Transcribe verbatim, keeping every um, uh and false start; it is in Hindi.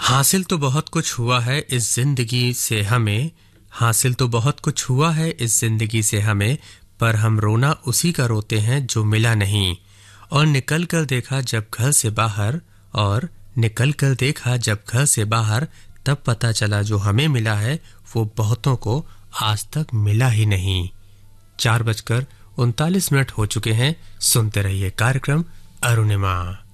हासिल तो बहुत कुछ हुआ है इस जिंदगी से हमें, हासिल तो बहुत कुछ हुआ है इस जिंदगी से हमें, पर हम रोना उसी का रोते हैं जो मिला नहीं। और निकल कर देखा जब घर से बाहर, और निकल कर देखा जब घर से बाहर, तब पता चला जो हमें मिला है वो बहुतों को आज तक मिला ही नहीं। चार बजकर उनतालीस मिनट हो चुके हैं। सुनते रहिए कार्यक्रम अरुणिमा।